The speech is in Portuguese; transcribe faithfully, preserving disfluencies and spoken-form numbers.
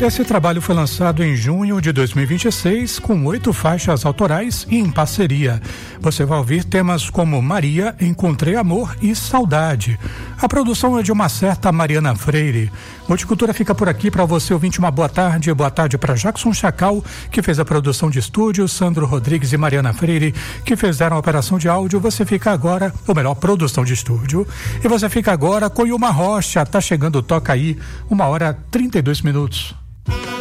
Esse trabalho foi lançado em junho de dois mil e vinte e seis, com oito faixas autorais e em parceria. Você vai ouvir temas como Maria, Encontrei Amor e Saudade. A produção é de uma certa Mariana Freire. Multicultura fica por aqui para você, ouvinte, uma boa tarde. Boa tarde para Jackson Chacal, que fez a produção de estúdio, Sandro Rodrigues e Mariana Freire, que fizeram a operação de áudio. Você fica agora, ou melhor, produção de estúdio. E você fica agora com Ilma Rocha. Tá chegando o Toca Aí, uma hora trinta e dois minutos.